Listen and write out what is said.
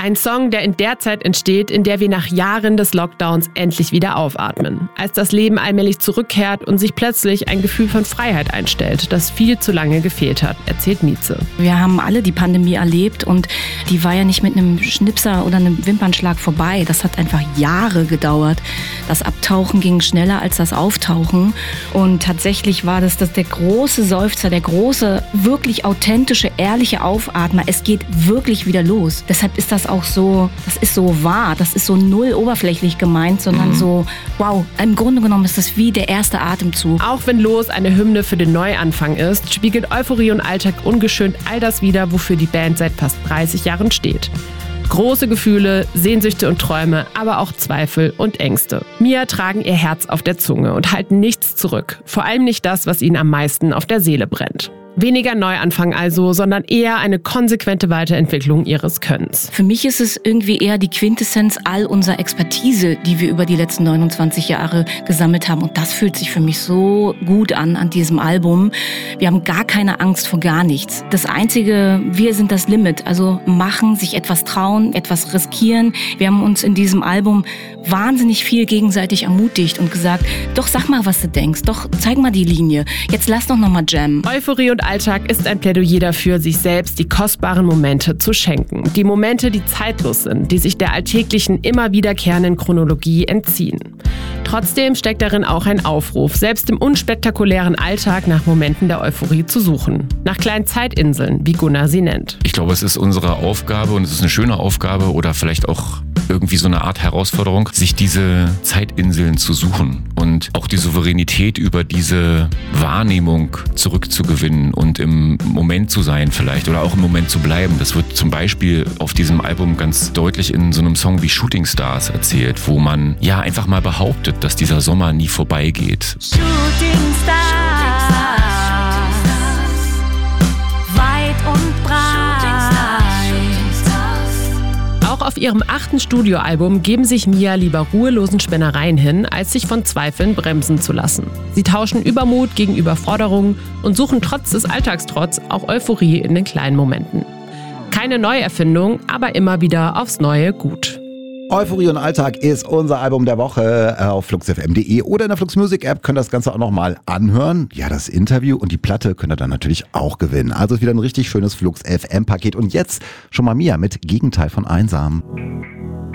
Ein Song, der in der Zeit entsteht, in der wir nach Jahren des Lockdowns endlich wieder aufatmen. Als das Leben allmählich zurückkehrt und sich plötzlich ein Gefühl von Freiheit einstellt, das viel zu lange gefehlt hat, erzählt Mieze. Wir haben alle die Pandemie erlebt und die war ja nicht mit einem Schnipser oder einem Wimpernschlag vorbei. Das hat einfach Jahre gedauert. Das Abtauchen ging schneller als das Auftauchen. Und tatsächlich war das der große Seufzer, der große, wirklich authentische, ehrliche Aufatmer. Es geht wirklich wieder los. Deshalb ist das auch so, das ist so wahr, das ist so null oberflächlich gemeint, sondern so, wow, im Grunde genommen ist das wie der erste Atemzug. Auch wenn Los eine Hymne für den Neuanfang ist, spiegelt Euphorie und Alltag ungeschönt all das wider, wofür die Band seit fast 30 Jahren steht. Große Gefühle, Sehnsüchte und Träume, aber auch Zweifel und Ängste. Mia tragen ihr Herz auf der Zunge und halten nichts zurück. Vor allem nicht das, was ihnen am meisten auf der Seele brennt. Weniger Neuanfang also, sondern eher eine konsequente Weiterentwicklung ihres Könnens. Für mich ist es irgendwie eher die Quintessenz all unserer Expertise, die wir über die letzten 29 Jahre gesammelt haben. Und das fühlt sich für mich so gut an diesem Album. Wir haben gar keine Angst vor gar nichts. Das Einzige, wir sind das Limit. Also machen, sich etwas trauen, etwas riskieren. Wir haben uns in diesem Album wahnsinnig viel gegenseitig ermutigt und gesagt, doch sag mal, was du denkst. Doch zeig mal die Linie. Jetzt lass doch noch mal jammen. Euphorie und Alltag ist ein Plädoyer dafür, sich selbst die kostbaren Momente zu schenken. Die Momente, die zeitlos sind, die sich der alltäglichen, immer wiederkehrenden Chronologie entziehen. Trotzdem steckt darin auch ein Aufruf, selbst im unspektakulären Alltag nach Momenten der Euphorie zu suchen. Nach kleinen Zeitinseln, wie Gunnar sie nennt. Ich glaube, es ist unsere Aufgabe und es ist eine schöne Aufgabe oder vielleicht auch irgendwie so eine Art Herausforderung, sich diese Zeitinseln zu suchen und auch die Souveränität über diese Wahrnehmung zurückzugewinnen und im Moment zu sein vielleicht oder auch im Moment zu bleiben. Das wird zum Beispiel auf diesem Album ganz deutlich in so einem Song wie Shooting Stars erzählt, wo man ja einfach mal behauptet, dass dieser Sommer nie vorbeigeht. Shooting Stars, weit und breit. Auch auf ihrem 8. Studioalbum geben sich Mia lieber ruhelosen Spinnereien hin, als sich von Zweifeln bremsen zu lassen. Sie tauschen Übermut gegen Überforderung und suchen trotz des Alltagstrotz auch Euphorie in den kleinen Momenten. Keine Neuerfindung, aber immer wieder aufs Neue gut. Euphorie und Alltag ist unser Album der Woche. Auf fluxfm.de oder in der Flux Music App könnt ihr das Ganze auch nochmal anhören. Ja, das Interview und die Platte könnt ihr dann natürlich auch gewinnen. Also ist wieder ein richtig schönes Flux FM Paket. Und jetzt schon mal Mia mit Gegenteil von Einsam.